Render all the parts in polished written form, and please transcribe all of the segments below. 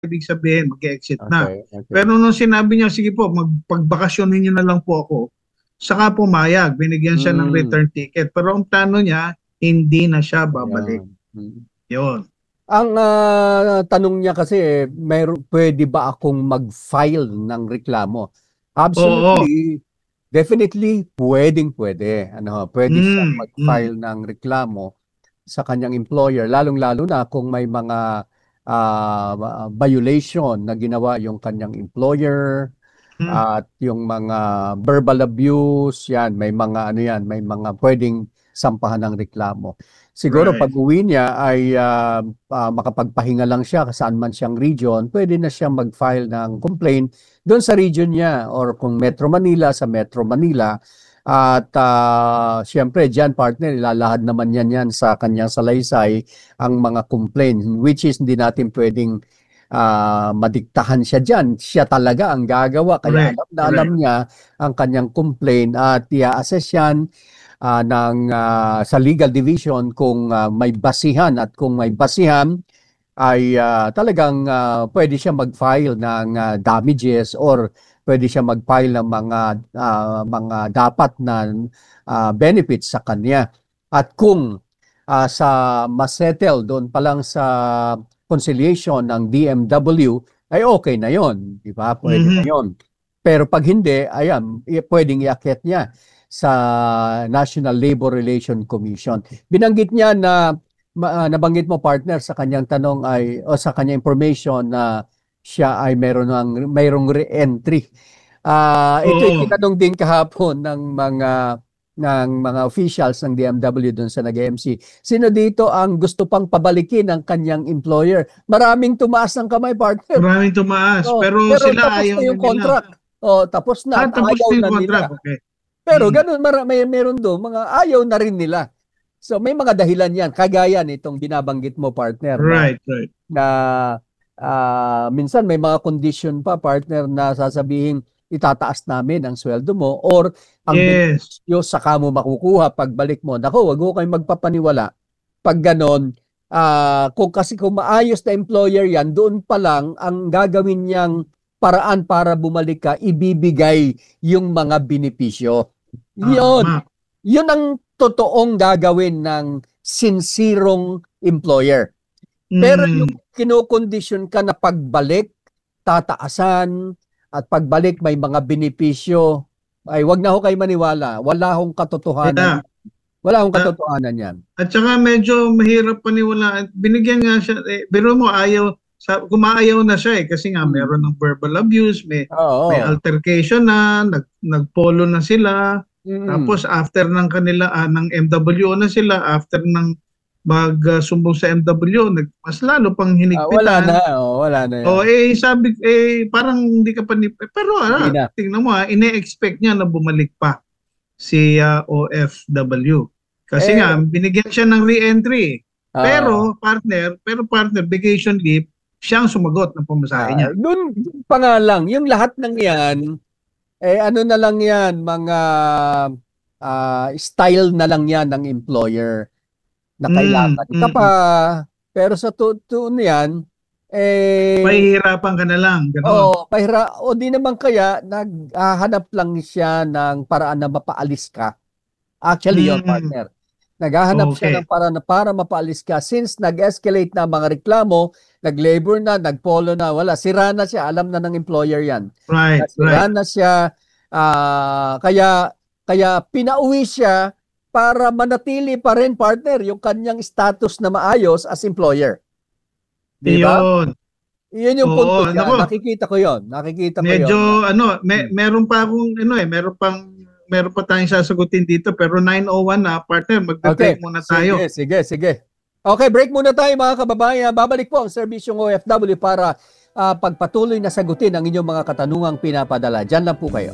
ibig sabihin, mag-exit na. Okay, okay. Pero nung sinabi niya, sige po, magpagbakasyonin niyo na lang po ako, saka pumayag, binigyan siya ng return ticket. Pero ang plano niya, hindi na siya babalik. Ayan. Mm. Yun. Ang tanong niya kasi, pwede ba akong mag-file ng reklamo? Oo. Absolutely, definitely, pwede. Pwede siyang mag-file ng reklamo sa kanyang employer, lalong-lalo na kung may mga violation na ginawa yung kanyang employer at yung mga verbal abuse, yan, may mga pwedeng sampahan ng reklamo. Siguro Right. pag uwi niya ay makapagpahinga lang siya saan man siyang region, pwede na siya mag-file ng complaint doon sa region niya or kung Metro Manila, sa Metro Manila. At siyempre dyan partner, ilalahad naman yan sa kanyang salaysay ang mga complaint, which is hindi natin pwedeng madiktahan siya dyan. Siya talaga ang gagawa. Kaya alam niya ang kanyang complaint at i-assess yan sa legal division kung may basihan, at kung may basihan ay talagang pwede siya mag-file ng damages or pwede siya mag-file ng mga dapat na benefits sa kanya. At kung sa masettle doon pa lang sa conciliation ng DMW ay okay na yon, di ba? Pwede na yon. Pero pag hindi, ayan, pwedeng iakyat niya sa National Labor Relations Commission. Binanggit niya na nabanggit mo partner sa kanyang tanong o sa kanyang information na siya ay mayroong re-entry. Ito yung tinanong din kahapon ng mga officials ng DMW doon sa nag-MC. Sino dito ang gusto pang pabalikin ng kanyang employer? Maraming tumaas ng kamay, partner. Maraming tumaas. Pero sila tapos ayaw na yung nila. contract. Tapos na. Tapos ayaw na yung na contract. nila. Okay. Pero ganun, meron doon, mga ayaw na rin nila. So may mga dahilan yan, kagaya nitong binabanggit mo, partner. Right. Na minsan may mga condition pa, partner, na sasabihin, itataas namin ang sweldo mo or ang benepisyo saka mo makukuha pagbalik mo. Nako, wag ko kayong magpapaniwala. Pag ganon, kung maayos na employer yan, doon pa lang ang gagawin niyang paraan para bumalik ka, ibibigay yung mga benepisyo. Yun ang totoong gagawin ng sincerong employer. Pero yung kinokondisyon ka na pagbalik, tataasan, at pagbalik may mga benepisyo, ay wag na ho kayo maniwala. Wala akong katotohanan. Wala akong katotohanan yan. At saka medyo mahirap paniwalaan. Binigyan nga siya, pero mo kumaayaw na siya kasi nga meron ng verbal abuse, may altercation na, nagpolo na sila. Tapos after ng ng MWO na sila, after ng magsumbong sa MWO, mas lalo pang hinigpitan. Wala na yan. Sabi, parang hindi ka pa pero tingnan mo ine-expect niya na bumalik pa si OFW. Kasi nga, binigyan siya ng re-entry. Pero partner, vacation leave, siyang sumagot ng pamasahe niya. Doon pa nga lang, yung lahat ng yan, ano na lang yan, mga style na lang yan ng employer na kailangan ka pa. Pero sa tuon yan, pahihirapan ka na lang. O di naman kaya, naghahanap lang siya ng paraan na mapaalis ka. Actually, yun, partner. Naghahanap siya ng paraan para mapaalis ka. Since nag-escalate na mga reklamo, nag-labor na, nag-polo na, wala. Sira na siya. Alam na ng employer yan. Sira na siya. Kaya pinauwi siya para manatili pa rin, partner, yung kanyang status na maayos as employer. Di ba? Yun yung punto niya. Nakikita ko yun. Medyo, meron pa akong, meron pa tayong sasagutin dito, pero 9:01 na, partner, mag-break muna tayo. Sige. Okay, break muna tayo mga kababayan. Babalik po ang serbisyong OFW para pagpatuloy na sagutin ang inyong mga katanungang pinapadala. Diyan lang po kayo.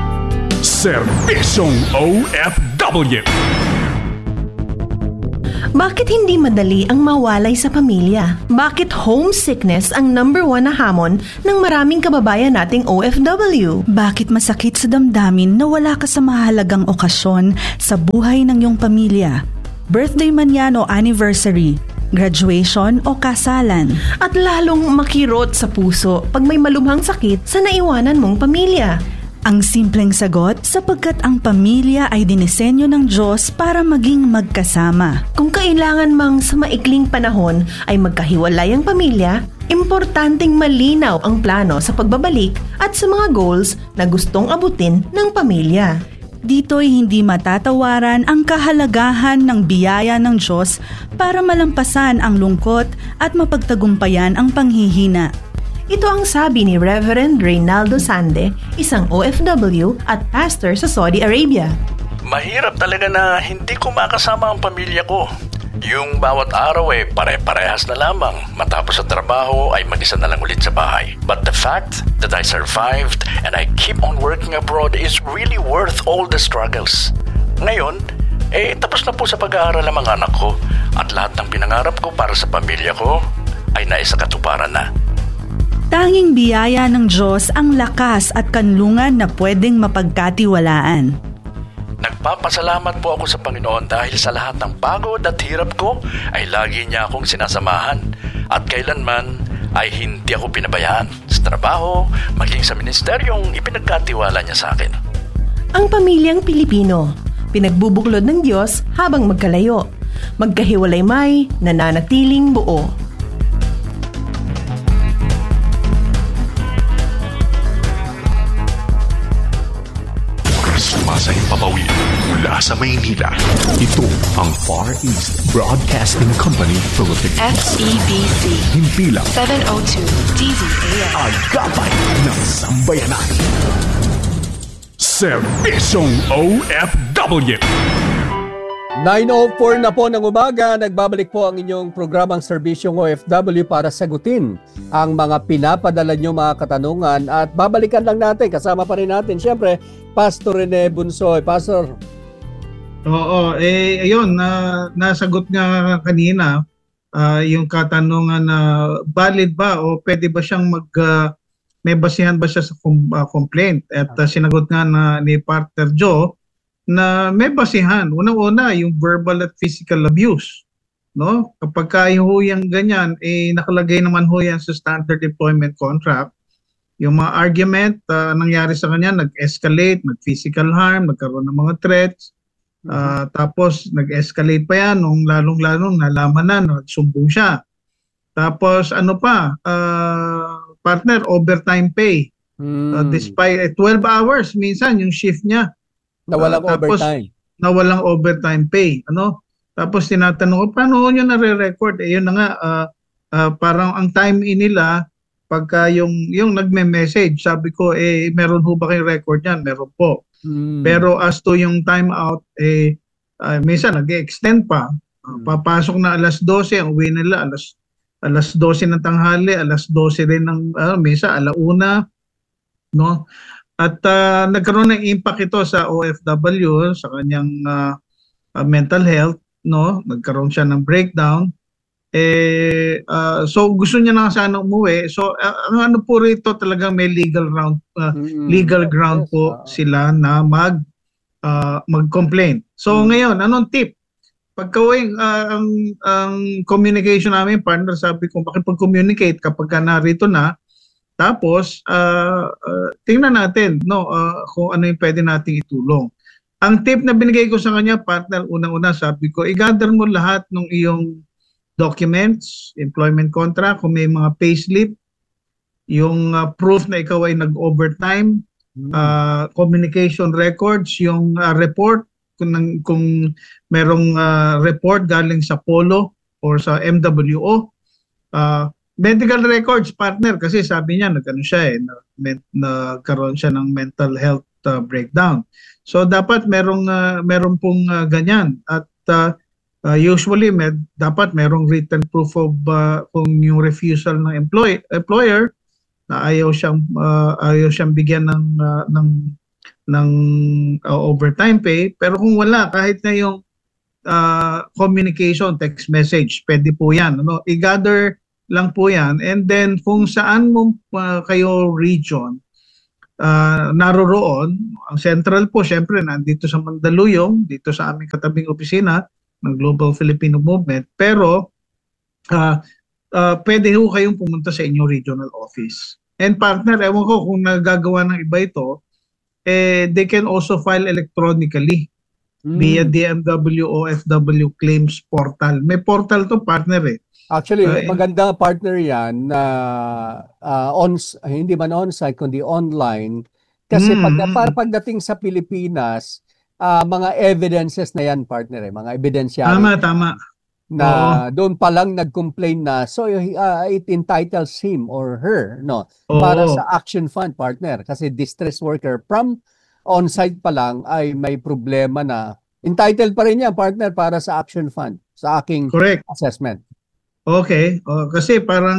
Serbisyong OFW. Bakit hindi madali ang mawalay sa pamilya? Bakit homesickness ang number 1 na hamon ng maraming kababayan nating OFW? Bakit masakit sa damdamin na wala ka sa mahalagang okasyon sa buhay ng iyong pamilya? Birthday man yan o anniversary, graduation o kasalan. At lalong makirot sa puso pag may malubhang sakit sa naiwanan mong pamilya. Ang simpleng sagot, sapagkat ang pamilya ay dinisenyo ng Diyos para maging magkasama. Kung kailangan mang sa maikling panahon ay magkahiwalay ang pamilya, importanteng malinaw ang plano sa pagbabalik at sa mga goals na gustong abutin ng pamilya. Dito'y hindi matatawaran ang kahalagahan ng biyaya ng Diyos para malampasan ang lungkot at mapagtagumpayan ang panghihina. Ito ang sabi ni Reverend Reynaldo Sande, isang OFW at pastor sa Saudi Arabia. Mahirap talaga na hindi ko makasama ang pamilya ko. Yung bawat araw ay pare-parehas na lamang. Matapos sa trabaho ay mag-isa na lang ulit sa bahay. But the fact that I survived and I keep on working abroad is really worth all the struggles. Ngayon, tapos na po sa pag-aaral ang mga anak ko at lahat ng pinangarap ko para sa pamilya ko ay naisakatuparan na. Tanging biyaya ng Diyos ang lakas at kanlungan na pwedeng mapagkatiwalaan. Nagpapasalamat po ako sa Panginoon dahil sa lahat ng pagod at hirap ko ay lagi niya akong sinasamahan at kailanman ay hindi ako pinabayaan sa trabaho, maging sa ministeryong ipinagkatiwala niya sa akin. Ang pamilyang Pilipino, pinagbubuklod ng Diyos habang magkalayo, magkahiwalay may nananatiling buo. Sumasayang papawid mula sa Maynila. Ito ang Far East Broadcasting Company Philippines. FEBC. Himpilang 702 DZAM. Agapay ng sambayanan. Serbisyong OFW. 9:04 na po ng umaga, nagbabalik po ang inyong programang Serbisyong OFW para sagutin ang mga pinapadala nyo mga katanungan at babalikan lang natin, kasama pa rin natin siyempre, Pastor Rene Bunsoy. Pastor. Oo, ayun, nasagot nga kanina yung katanungan na valid ba o pwede ba siyang may basihan ba siya sa complaint? At sinagot nga ni Partner Joe na may basihan. Unang-una, yung verbal at physical abuse. No? Kapag yung ganyan, nakalagay naman ho yan sa standard employment contract. Yung mga argument, nangyari sa kanya, nag-escalate, nag-physical harm, nagkaroon ng mga threats. Tapos, nag-escalate pa yan, nung lalong-lalong nalaman na, nagsumbong siya. Tapos, ano pa, partner, overtime pay. Despite 12 hours, minsan, yung shift niya. Nawalang overtime. Nawalang overtime pay. Ano? Tapos tinatanong ko, paano nyo nare-record? Yun na nga, parang ang time nila, pagka yung nagme-message, sabi ko, meron ho ba kayong record yan? Meron po. Pero as to yung time out, minsan nag-extend pa. Papasok na alas 12, ang uwi nila alas 12 ng tanghali, alas 12 rin ng, minsan alauna. No? At nagkaroon ng impact ito sa OFW, sa kanyang mental health, no? Nagkaroon siya ng breakdown. So gusto niya na sana umuwi. So ang ano po rito talagang may legal ground po sila na mag-complain. So ngayon, anong tip? Pagkawing ang communication namin, partner, sabi ko, makipag-communicate kapag narito na. Tapos, tingnan natin kung ano yung pwede nating itulong. Ang tip na binigay ko sa kanya, partner, unang-una sabi ko, i-gather mo lahat ng iyong documents, employment contract, kung may mga payslip, yung proof na ikaw ay nag-overtime, communication records, yung report, kung merong report galing sa POLO or sa MWO, medical records, partner, kasi sabi niya nagkaroon siya ng mental health breakdown. So dapat meron pong ganyan at usually dapat merong written proof of kung yung refusal ng employer na ayaw siyang bigyan ng overtime pay, pero kung wala, kahit na yung communication, text message, pwede po yan. Ano? I-gather lang po yan. And then kung saan mo kayo region naroroon, ang central po syempre nandito sa Mandaluyong, dito sa aming katabing opisina ng Global Filipino Movement. Pero pwede ho kayong pumunta sa inyong regional office. And partner, ewan ko kung nagagawa ng iba ito, they can also file electronically via DMW OFW Claims Portal. May portal to, partner eh. Actually, maganda partner yan na hindi man on-site kundi online. Kasi pagdating sa Pilipinas, mga evidences na yan, partner eh. Mga evidensyari. Tama. Na doon pa lang nag-complain na, so it entitles him or her para sa action fund, partner. Kasi distress worker from on-site pa lang ay may problema na entitled pa rin yan, partner, para sa action fund sa aking assessment. Okay. Kasi parang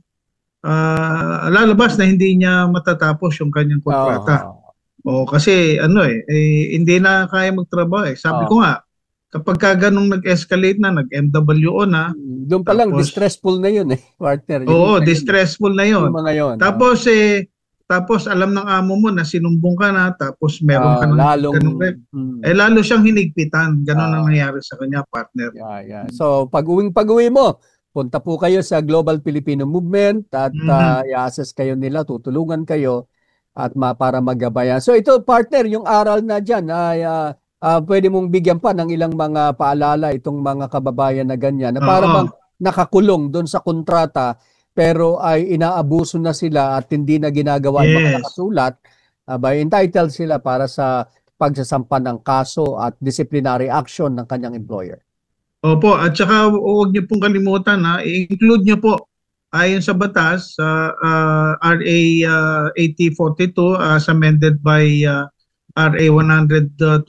lalabas na hindi niya matatapos yung kanyang kontrata. Kasi hindi na kaya magtrabaho eh. Sabi ko nga, kapag ganong nag-escalate na, nag-MWO na. Doon pa lang, distressful na yun eh, partner. Distressful na yun. Yung mga yun. Tapos alam ng amo mo na sinumbong ka na, tapos meron ka ng lalo siyang hinigpitan. Ganon ang nangyari sa kanya, partner. Yeah. So pag-uwi mo, punta po kayo sa Global Filipino Movement at i-assess kayo nila, tutulungan kayo at para magabayan. So ito, partner, yung aral na dyan ay pwede mong bigyan pa ng ilang mga paalala itong mga kababayan na ganyan na para bang nakakulong doon sa kontrata pero ay inaabuso na sila at hindi na ginagawa yung mga nakasulat, entitled sila para sa pagsasampa ng kaso at disciplinary action ng kanyang employer. Opo, at saka huwag niyo pong kalimutan i-include niyo po ayon sa batas RA 8042 as amended by RA 122,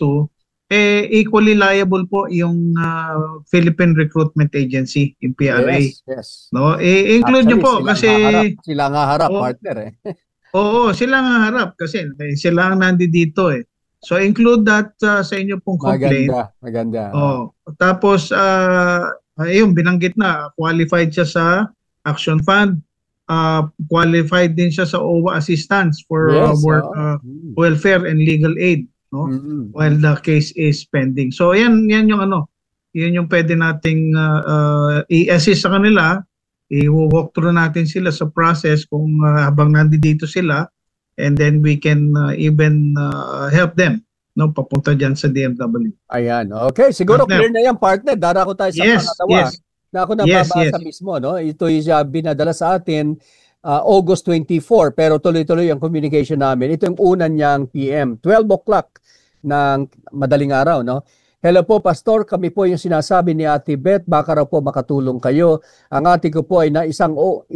equally liable po yung Philippine Recruitment Agency, yung PRA. Yes. Include nyo po kasi sila nga harap, partner eh. Oo, sila nga harap kasi sila ang nandito eh. So include that sa inyo pong complaint. Maganda. Tapos binanggit na qualified siya sa Action Fund. Qualified din siya sa OWA assistance for welfare and legal aid while the case is pending. So yan yung pwede nating i-assist sa kanila, i-walk through natin sila sa process kung habang nandito sila, and then we can even help them papunta dyan sa DMW. Ayan, okay, siguro clear na yan, partner. Darako tayo sa pangalawa. Na ako nababasa mismo, ito is binadala sa atin August 24, pero tuloy-tuloy ang communication namin. Ito yung una niyang PM, 12 o'clock ng madaling araw, Hello po, Pastor. Kami po yung sinasabi ni Ate Beth. Baka raw po makatulong kayo. Ang ate ko po ay isang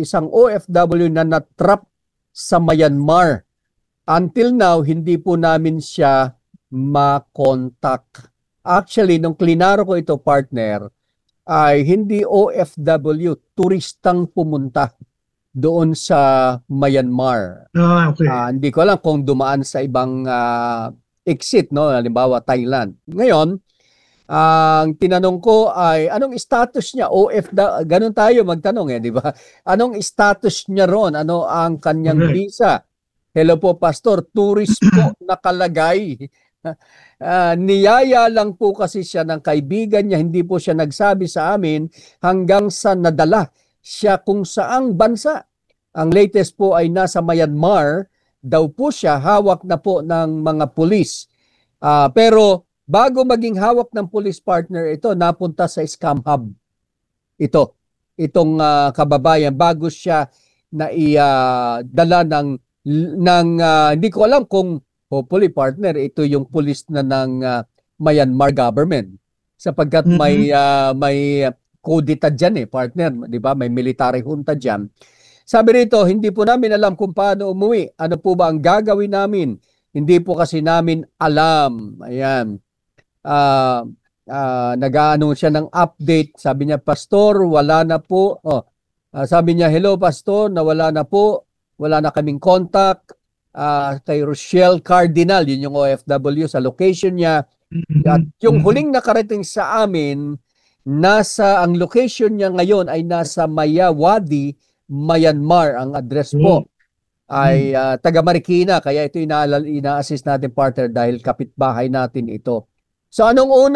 OFW na natrap sa Myanmar. Until now, hindi po namin siya makontak. Actually, nung klinaro ko ito, partner, ay hindi OFW, turistang pumunta doon sa Myanmar. Okay. Hindi ko alam kung dumaan sa ibang exit, halimbawa Thailand. Ngayon, ang tinanong ko ay anong status niya? Ganun tayo magtanong di ba? Anong status niya ron? Ano ang kanyang visa? Hello po, Pastor, tourist po nakalagay. Niyaya lang po kasi siya ng kaibigan niya, hindi po siya nagsabi sa amin hanggang sa nadala siya kung saang bansa. Ang latest po ay nasa Myanmar daw po siya, hawak na po ng mga pulis. Pero bago maging hawak ng police partner ito, napunta sa scam hub. Itong kababayan, bago siya na dala ng hindi ko alam kung hopefully, partner, ito yung police na ng Myanmar government. Sapagkat may kudita dyan partner. Di ba? May military junta dyan. Sabi rito, hindi po namin alam kung paano umuwi. Ano po ba ang gagawin namin? Hindi po kasi namin alam. Ayan. Nag-ano siya ng update. Sabi niya, Pastor, wala na po. Sabi niya, hello, Pastor, nawala na po. Wala na kaming contact. Kay Rochelle Cardinal, yun yung OFW sa location niya, At yung huling nakarating sa amin, ang location niya ngayon ay nasa Mayawadi, Myanmar. Ang address po ay taga Marikina, kaya ito ina-assist natin, partner, dahil kapitbahay natin ito. So anong una